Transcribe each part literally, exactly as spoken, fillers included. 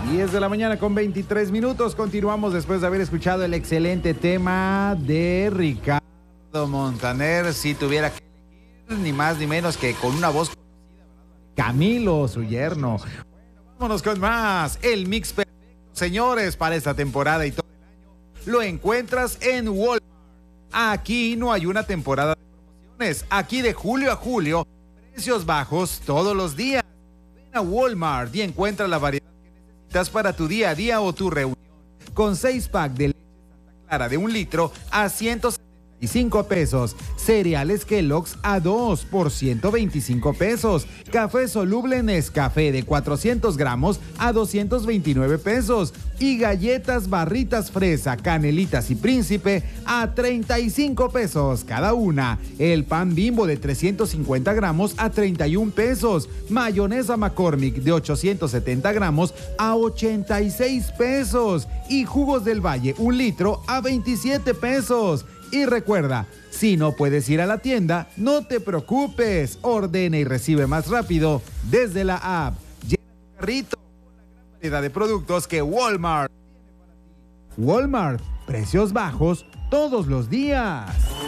diez de la mañana con veintitrés minutos. Continuamos después de haber escuchado el excelente tema de Ricardo Montaner. Si tuviera que elegir, ni más ni menos que con una voz conocida, Camilo, su yerno. Bueno, vámonos con más. El mix perfecto, señores, para esta temporada y todo el año lo encuentras en Walmart. Aquí no hay una temporada de promociones. Aquí de julio a julio, precios bajos todos los días. Ven a Walmart y encuentra la variedad que necesitas para tu día a día o tu reunión. Con seis pack de leche Santa Clara de un litro a ciento setenta y cinco pesos. Cereales Kellogg's a dos por ciento veinticinco pesos. Café soluble Nescafé de cuatrocientos gramos a doscientos veintinueve pesos. Y galletas barritas fresa, canelitas y príncipe a treinta y cinco pesos cada una. El pan Bimbo de trescientos cincuenta gramos a treinta y un pesos. Mayonesa McCormick de ochocientos setenta gramos a ochenta y seis pesos. Y jugos del Valle un litro a veintisiete pesos. Y recuerda, si no puedes ir a la tienda, no te preocupes. Ordena y recibe más rápido desde la app. Llena tu carrito con la gran variedad de productos que Walmart tiene para ti. Walmart, precios bajos todos los días.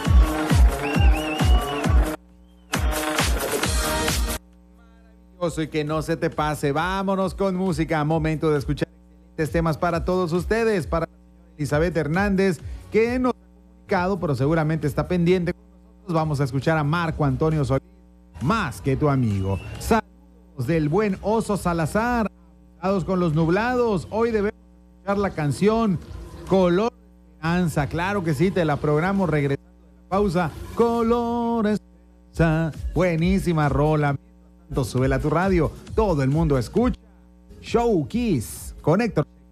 Maravilloso y que no se te pase. Vámonos con música. Momento de escuchar excelentes temas para todos ustedes. Para la señora Elizabeth Hernández, que nos pero seguramente está pendiente con nosotros. Vamos a escuchar a Marco Antonio Solís, Más que tu amigo. Saludos del buen Oso Salazar, abusados con los nublados. Hoy debemos escuchar la canción Color de Esperanza. Claro que sí, te la programo regresando de la pausa. Color de Esperanza, buenísima rola. Mientras tanto, súbela a tu radio, todo el mundo escucha. Show Kiss con Héctor.